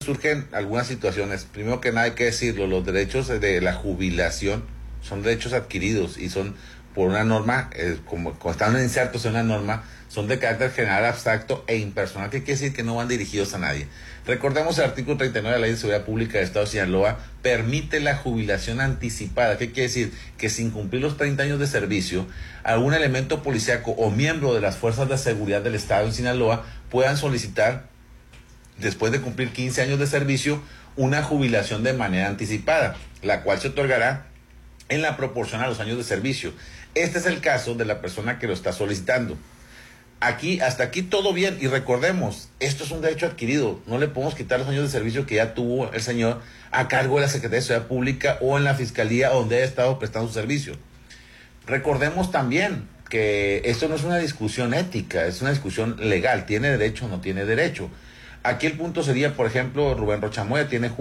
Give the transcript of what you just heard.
surgen algunas situaciones. Primero que nada hay que decirlo, los derechos de la jubilación son derechos adquiridos y son por una norma, como están insertos en una norma, son de carácter general, abstracto e impersonal, que quiere decir que no van dirigidos a nadie. Recordemos el artículo 39 de la Ley de Seguridad Pública del Estado de Sinaloa, permite la jubilación anticipada. ¿Qué quiere decir? Que sin cumplir los 30 años de servicio, algún elemento policíaco o miembro de las fuerzas de seguridad del Estado en Sinaloa puedan solicitar, después de cumplir 15 años de servicio, una jubilación de manera anticipada, la cual se otorgará en la proporción a los años de servicio. Este es el caso de la persona que lo está solicitando. Hasta aquí todo bien, y recordemos, esto es un derecho adquirido, no le podemos quitar los años de servicio que ya tuvo el señor a cargo de la Secretaría de Seguridad Pública o en la Fiscalía donde haya estado prestando su servicio. Recordemos también que esto no es una discusión ética, es una discusión legal, ¿tiene derecho o no tiene derecho? Aquí el punto sería, por ejemplo, Rubén Rochamoya tiene